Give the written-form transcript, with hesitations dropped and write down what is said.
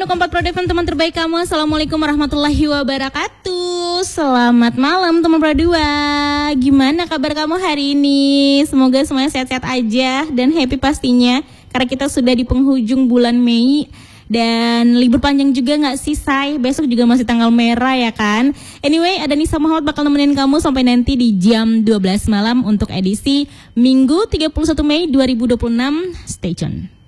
101,4 Pro FM, teman terbaik kamu. Assalamualaikum warahmatullahi wabarakatuh. Selamat malam teman Pro 2. Gimana kabar kamu hari ini? Semoga semuanya sehat-sehat aja dan happy pastinya, karena kita sudah di penghujung bulan Mei. Dan libur panjang juga gak sih, Say? Besok juga masih tanggal merah ya kan? Anyway, ada Nisa Muhammad bakal nemenin kamu sampai nanti di jam 12 malam untuk edisi Minggu 31 Mei 2026. Stay tune.